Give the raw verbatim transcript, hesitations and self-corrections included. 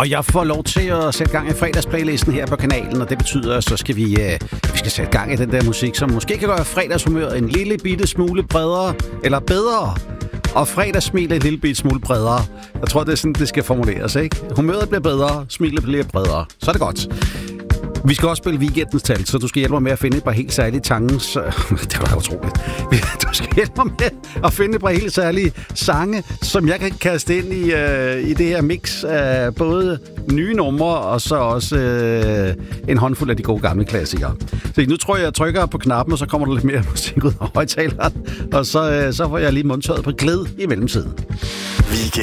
Og jeg får lov til at sætte gang i fredagsplaylisten her på kanalen, og det betyder, at så skal vi, øh, vi skal sætte gang i den der musik, som måske kan gøre fredagshumøret en lille bitte smule bredere, eller bedre, og fredagssmilet en lille bitte smule bredere. Jeg tror, det er sådan, det skal formuleres, ikke? Humøret bliver bedre, smilet bliver bredere. Så er det godt. Vi skal også spille weekendens tal, så du skal hjælpe mig med at finde et par helt særlige tangens... Det var da utroligt. Du skal hjælpe mig med at finde et par helt særlige sange, som jeg kan kaste ind i, uh, i det her mix af både nye numre og så også uh, en håndfuld af de gode gamle klassikere. Så nu tror jeg, jeg trykker på knappen, og så kommer der lidt mere musik ud af højtaleren, og så, uh, så får jeg lige mundtøjet på glæde i mellemtiden. Weekend.